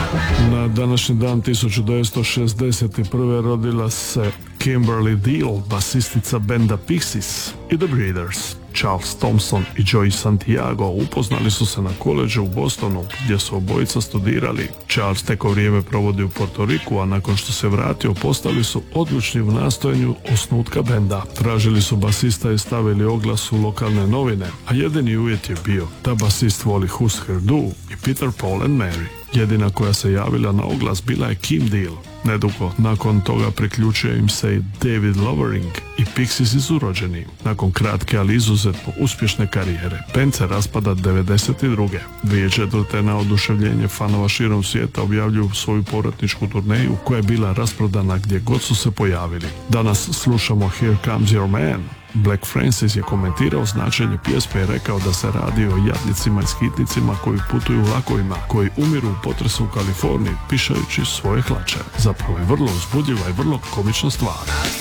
Na današnji dan 1961. rodila se Kimberly Deal, basistica benda Pixies i The Breeders. Charles Thompson i Joey Santiago upoznali su se na koledžu u Bostonu, gdje su obojica studirali. Charles neko vrijeme provodi u Porto Riku, a nakon što se vratio postali su odlučni u nastojanju osnutka benda. Tražili su basista i stavili oglas u lokalne novine, a jedini uvjet je bio da basist voli Husker Du i Peter, Paul and Mary. Jedina koja se javila na oglas bila je Kim Deal. Nedugo nakon toga priključio im se i David Lovering i Pixies su rođeni. Nakon kratke, ali izuzetno uspješne karijere, band se raspada 92. 2004. na oduševljenje fanova širom svijeta objavljuju svoju povratničku turneju koja je bila rasprodana gdje god su se pojavili. Danas slušamo Here Comes Your Man. Black Francis je komentirao značenje pjesme i rekao da se radi o jadnicima i skitnicima koji putuju vlakovima, koji umiru u potresu u Kaliforniji pišajući svoje hlače. Zapravo je vrlo uzbudljiva i vrlo komična stvar.